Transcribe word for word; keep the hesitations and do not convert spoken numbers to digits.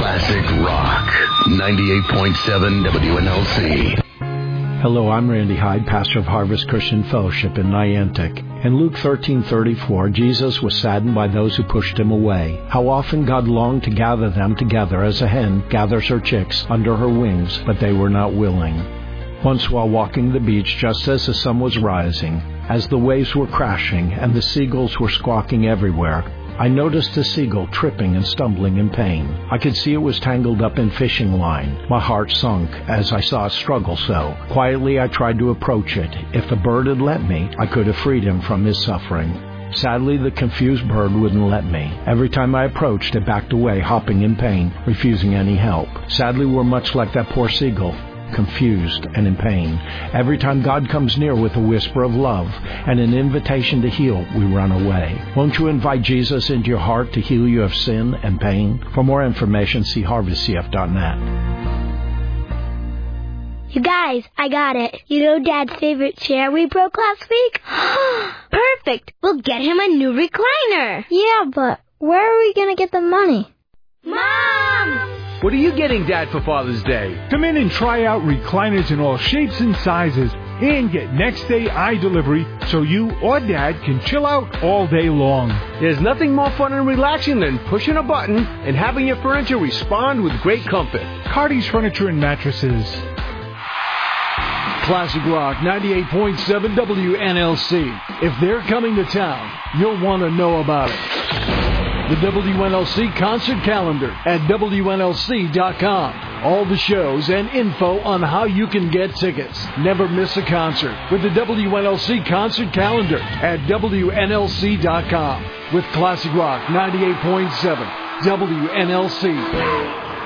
Classic Rock. ninety-eight point seven W N L C. Hello, I'm Randy Hyde, pastor of Harvest Christian Fellowship in Niantic. In Luke thirteen thirty-four, Jesus was saddened by those who pushed him away. How often God longed to gather them together as a hen gathers her chicks under her wings, but they were not willing. Once while walking the beach, just as the sun was rising, as the waves were crashing and the seagulls were squawking everywhere, I noticed a seagull tripping and stumbling in pain. I could see it was tangled up in fishing line. My heart sunk as I saw it struggle so. Quietly I tried to approach it. If the bird had let me, I could have freed him from his suffering. Sadly, the confused bird wouldn't let me. Every time I approached, it backed away, hopping in pain, refusing any help. Sadly, we're much like that poor seagull, confused and in pain. Every time God comes near with a whisper of love and an invitation to heal, we run away. Won't you invite Jesus into your heart to heal you of sin and pain? For more information, see harvest c f dot net. You guys, I got it. You know Dad's favorite chair we broke last week? Perfect! We'll get him a new recliner. Yeah, but where are we going to get the money? Mom! What are you getting, Dad, for Father's Day? Come in and try out recliners in all shapes and sizes and get next day eye delivery so you or Dad can chill out all day long. There's nothing more fun and relaxing than pushing a button and having your furniture respond with great comfort. Cardi's Furniture and Mattresses. Classic Rock ninety-eight point seven W N L C. If they're coming to town, you'll want to know about it. The W N L C concert calendar at W N L C dot com. All the shows and info on how you can get tickets. Never miss a concert with the W N L C concert calendar at W N L C dot com. With Classic Rock ninety-eight point seven W N L C.